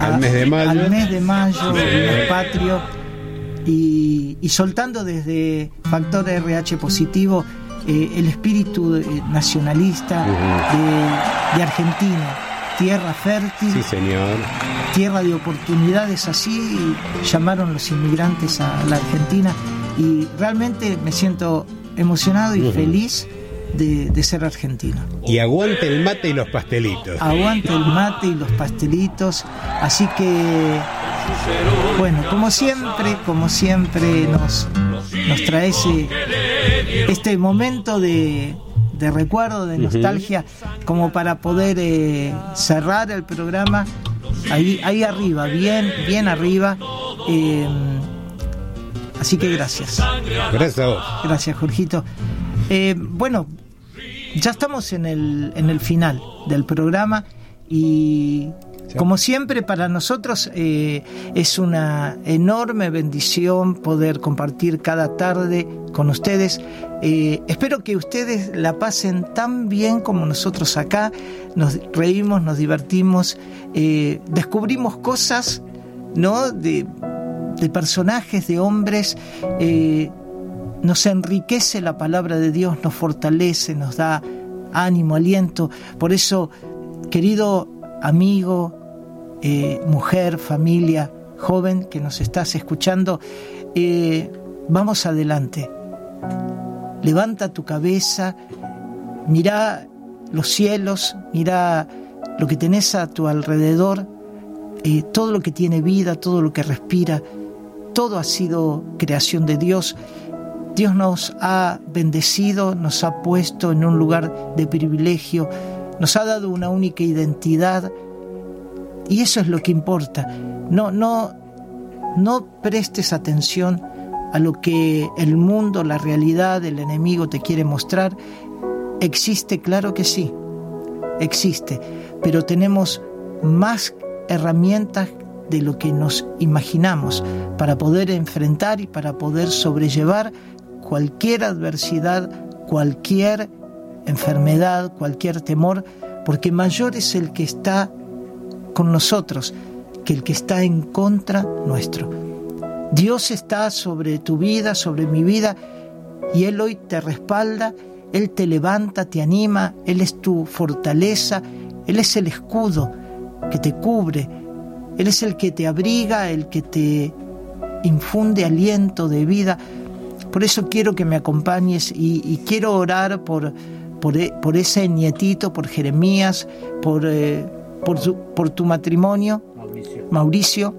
al mes de mayo. Al mes de mayo, el mes patrio, y soltando desde Factor RH Positivo el espíritu nacionalista de Argentina, tierra fértil, sí, señor, tierra de oportunidades, así llamaron los inmigrantes a la Argentina, y realmente me siento emocionado y feliz de ser argentino. Y aguante el mate y los pastelitos. Aguante el mate y los pastelitos. Así que, bueno, como siempre nos trae este momento de recuerdo, de nostalgia, como para poder cerrar el programa ahí arriba, bien arriba. Así que gracias. Gracias a vos. Gracias, Jorgito. Bueno, ya estamos en el final del programa, y como siempre para nosotros es una enorme bendición poder compartir cada tarde con ustedes. Espero que ustedes la pasen tan bien como nosotros acá. Nos reímos, nos divertimos, descubrimos cosas, ¿no?, de personajes, de hombres. Nos enriquece la palabra de Dios, nos fortalece, nos da ánimo, aliento. Por eso, querido amigo, mujer, familia, joven que nos estás escuchando, vamos adelante. Levanta tu cabeza, mira los cielos, mira lo que tenés a tu alrededor, todo lo que tiene vida, todo lo que respira, todo ha sido creación de Dios. Dios nos ha bendecido, nos ha puesto en un lugar de privilegio, nos ha dado una única identidad, y eso es lo que importa. No prestes atención a lo que el mundo, la realidad, el enemigo te quiere mostrar. Existe, claro que sí, existe, pero tenemos más herramientas de lo que nos imaginamos para poder enfrentar y para poder sobrellevar cualquier adversidad, cualquier enfermedad, cualquier temor, porque mayor es el que está con nosotros que el que está en contra nuestro. Dios está sobre tu vida, sobre mi vida, y Él hoy te respalda, Él te levanta, te anima, Él es tu fortaleza, Él es el escudo que te cubre, Él es el que te abriga, el que te infunde aliento de vida. Por eso quiero que me acompañes y quiero orar por ese nietito, por Jeremías, por tu matrimonio, Mauricio.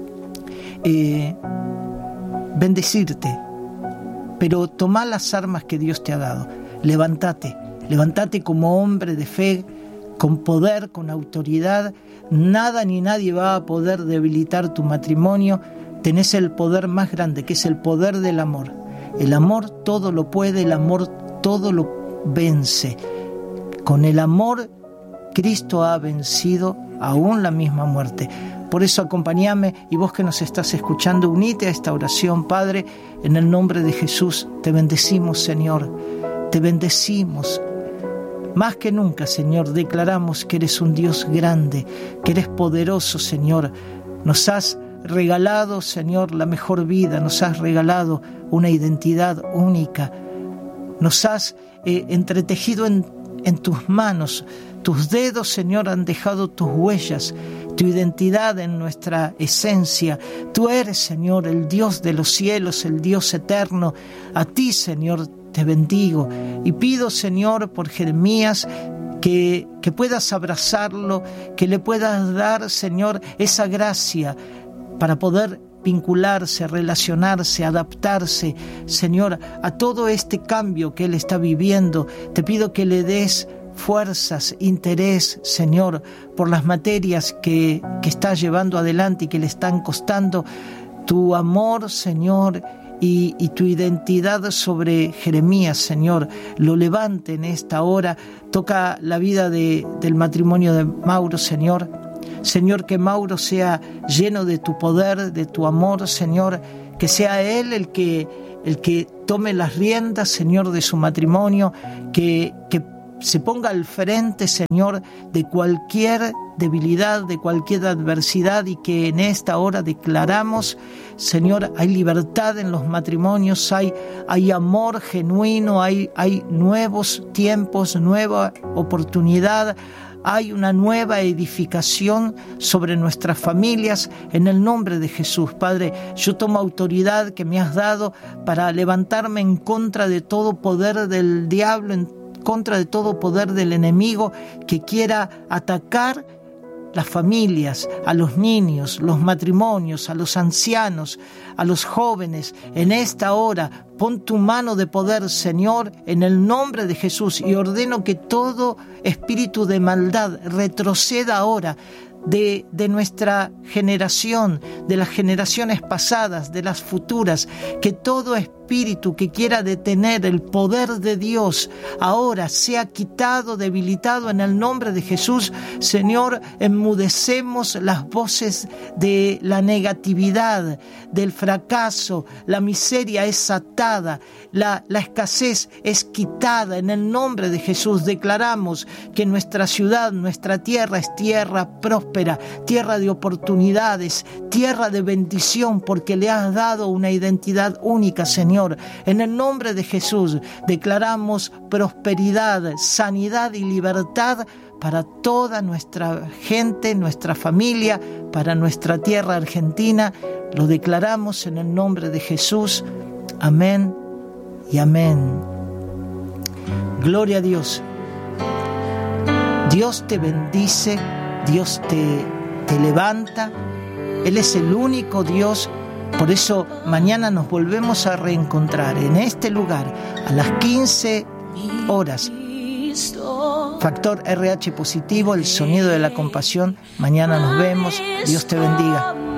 Bendecirte, pero toma las armas que Dios te ha dado. Levántate como hombre de fe, con poder, con autoridad. Nada ni nadie va a poder debilitar tu matrimonio. Tenés el poder más grande, que es el poder del amor. El amor todo lo puede, el amor todo lo vence. Con el amor, Cristo ha vencido aún la misma muerte. Por eso acompáñame, y vos que nos estás escuchando, unite a esta oración. Padre, en el nombre de Jesús, te bendecimos, Señor, te bendecimos. Más que nunca, Señor, declaramos que eres un Dios grande, que eres poderoso, Señor. Nos has regalado, Señor, la mejor vida, nos has regalado una identidad única, nos has entretejido en tus manos, tus dedos, Señor, han dejado tus huellas, tu identidad en nuestra esencia. Tú eres, Señor, el Dios de los cielos, el Dios eterno. A ti, Señor, te bendigo y pido, Señor, por Jeremías, que puedas abrazarlo, que le puedas dar, Señor, esa gracia para poder vincularse, relacionarse, adaptarse, Señor, a todo este cambio que él está viviendo. Te pido que le des fuerzas, interés, Señor, por las materias que está llevando adelante y que le están costando. Tu amor, Señor, y tu identidad sobre Jeremías, Señor, lo levante en esta hora. Toca la vida del matrimonio de Mauro, Señor. Señor, que Mauro sea lleno de tu poder, de tu amor, Señor, que sea él el que tome las riendas, Señor, de su matrimonio, que se ponga al frente, Señor, de cualquier debilidad, de cualquier adversidad, y que en esta hora declaramos, Señor, hay libertad en los matrimonios, hay amor genuino, hay nuevos tiempos, nueva oportunidad, hay una nueva edificación sobre nuestras familias, en el nombre de Jesús. Padre, yo tomo autoridad que me has dado para levantarme en contra de todo poder del diablo, en contra de todo poder del enemigo que quiera atacar las familias, a los niños, los matrimonios, a los ancianos, a los jóvenes. En esta hora, pon tu mano de poder, Señor, en el nombre de Jesús, y ordeno que todo espíritu de maldad retroceda ahora de nuestra generación, de las generaciones pasadas, de las futuras, que todo espíritu que quiera detener el poder de Dios ahora sea quitado, debilitado en el nombre de Jesús. Señor, enmudecemos las voces de la negatividad, del fracaso, la miseria es atada, la escasez es quitada en el nombre de Jesús. Declaramos que nuestra ciudad, nuestra tierra es tierra próspera, tierra de oportunidades, tierra de bendición, porque le has dado una identidad única, Señor. En el nombre de Jesús declaramos prosperidad, sanidad y libertad para toda nuestra gente, nuestra familia, para nuestra tierra argentina. Lo declaramos en el nombre de Jesús. Amén y amén. Gloria a Dios. Dios te bendice, Dios te levanta. Él es el único Dios. Por eso mañana nos volvemos a reencontrar en este lugar a las 15 horas. Factor RH positivo, el sonido de la compasión. Mañana nos vemos. Dios te bendiga.